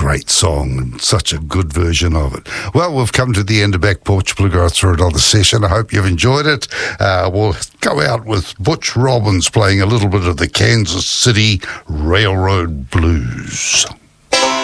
great song and such a good version of it. Well, we've come to the end of Back Porch Bluegrass for another session. I hope you've enjoyed it. We'll go out with Butch Robbins playing a little bit of the Kansas City Railroad Blues.